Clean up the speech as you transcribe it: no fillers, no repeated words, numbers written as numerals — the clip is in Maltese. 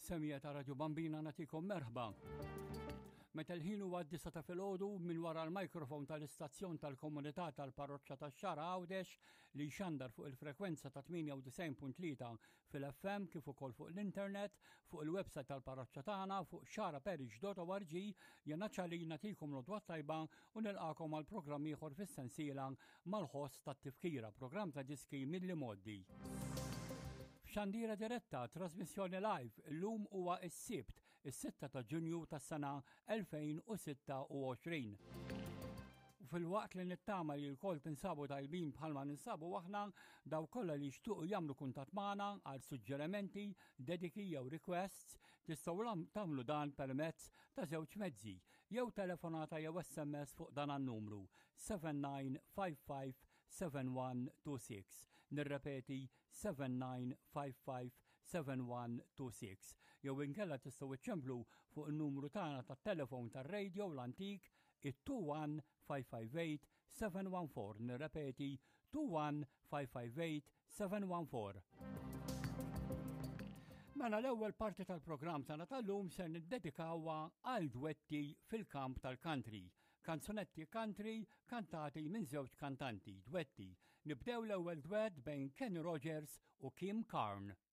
Semija ta' Radio Bambina nagħtikom merħba. Meta l-ħin huwa d-9 ta' filgħodu minn wara l-mikrofon tal-istazzjon tal-komunità tal-parroċċa tax-Xara Għawdex li jxandar fuq il-frekwenza ta' 98.3 fil-FM kif ukoll fuq l-internet, fuq il-website tal-parroċċa tagħna fuq xaraparish.org janaċċa li nagħtikom lodwa tajba u nilqakom għal programm ieħor fis-sensiela mal-ħoss tat-tifkira, programm ta' diski mill-modi. Xandira diretta, trasmissjoni live, l-lum huwa s-sibt, is-6 ta' Ġunju tas-sena 2026. U fil-waqt li nittama li l-kol tinsabu tajbin bħalma ninsabu aħna, daw kollha li jixtuqu jagħmlu kuntatt magħna għal suġġerimenti, dediki jew requests, tistgħu tagħmlu dan permezz ta' żewġ mezzi, jew telefonata jew SMS fuq dan an-numru 79557126. Nirrepeti 79557126. Jew inkella tistgħu iċċemplu fuq in-numru tagħna tat-telefon tar-radio l-antik it-21558-714. Nirrepeti 21558-714. Mela l-ewwel parti tal-programm tagħna tal-lum se niddedikawha għal dwetti fil-kamp tal-country. Kanzunetti country kantati minn żewġ kantanti, dwetti. Nibdew l-ewwel dwett bejn Kenny Rogers u Kim Carne.